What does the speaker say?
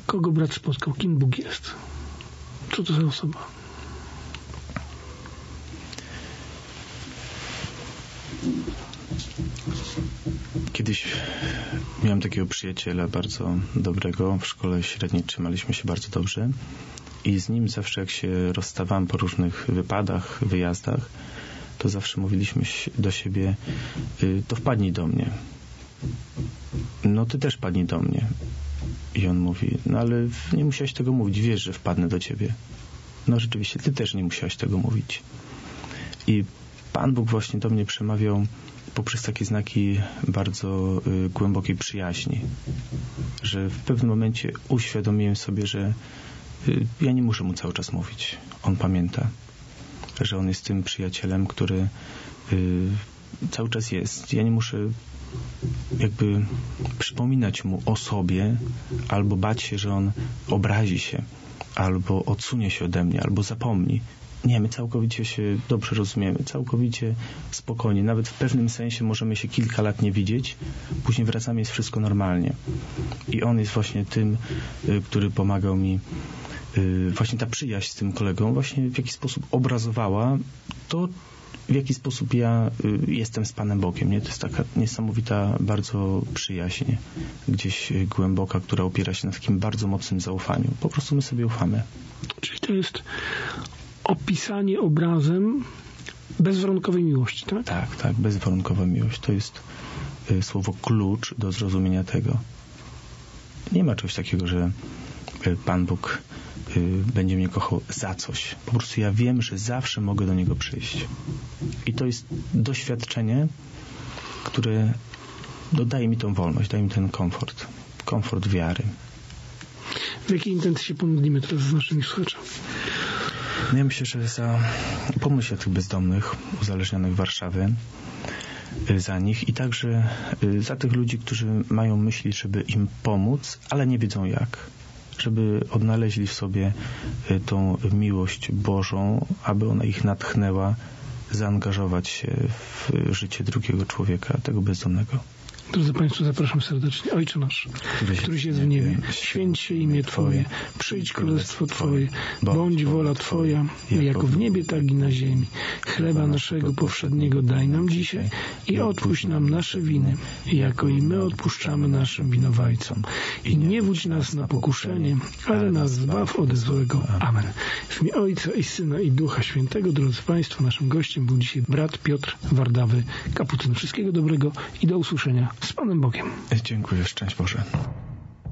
Kogo brat spotkał? Kim Bóg jest? Co to za osoba? Kiedyś miałem takiego przyjaciela bardzo dobrego. W szkole średniej trzymaliśmy się bardzo dobrze i z nim zawsze jak się rozstawałem po różnych wypadach, wyjazdach, to zawsze mówiliśmy do siebie: to wpadnij do mnie. No ty też wpadnij do mnie. I on mówi: no ale nie musiałeś tego mówić, wiesz, że wpadnę do ciebie. No rzeczywiście, ty też nie musiałeś tego mówić. I Pan Bóg właśnie do mnie przemawiał poprzez takie znaki bardzo głębokiej przyjaźni, że w pewnym momencie uświadomiłem sobie, że ja nie muszę mu cały czas mówić. On pamięta, że on jest tym przyjacielem, który cały czas jest. Ja nie muszę jakby przypominać mu o sobie, albo bać się, że on obrazi się, albo odsunie się ode mnie, albo zapomni. Nie, my całkowicie się dobrze rozumiemy, całkowicie spokojnie. Nawet w pewnym sensie możemy się kilka lat nie widzieć, później wracamy, jest wszystko normalnie. I on jest właśnie tym, który pomagał mi. Właśnie ta przyjaźń z tym kolegą właśnie w jakiś sposób obrazowała to, w jaki sposób ja jestem z Panem Bogiem. Nie? To jest taka niesamowita bardzo przyjaźń, gdzieś głęboka, która opiera się na takim bardzo mocnym zaufaniu. Po prostu my sobie ufamy. Czyli to jest opisanie obrazem bezwarunkowej miłości, tak? Tak, tak, bezwarunkowa miłość. To jest słowo klucz do zrozumienia tego. Nie ma czegoś takiego, że Pan Bóg będzie mnie kochał za coś. Po prostu ja wiem, że zawsze mogę do Niego przyjść. I to jest doświadczenie, które daje mi tą wolność, daje mi ten komfort wiary. W jakiej intencji się pomodlimy teraz z naszymi słuchaczami? Ja myślę, że za pomyśl o tych bezdomnych, uzależnionych Warszawy, za nich i także za tych ludzi, którzy mają myśli, żeby im pomóc, ale nie wiedzą jak. Żeby odnaleźli w sobie tą miłość Bożą, aby ona ich natchnęła zaangażować się w życie drugiego człowieka, tego bezdomnego. Drodzy Państwo, zapraszam serdecznie. Ojcze nasz, któryś jest w niebie, święć się imię Twoje, przyjdź królestwo Twoje, bądź wola Twoja, jako w niebie, tak i na ziemi. Chleba naszego powszedniego daj nam dzisiaj i odpuść nam nasze winy, jako i my odpuszczamy naszym winowajcom. I nie wódź nas na pokuszenie, ale nas zbaw od złego. Amen. W imię Ojca i Syna i Ducha Świętego, drodzy Państwo, naszym gościem był dzisiaj brat Piotr Wardawy, kapucyn. Wszystkiego dobrego i do usłyszenia z Panem Bogiem. Dziękuję, szczęść Boże.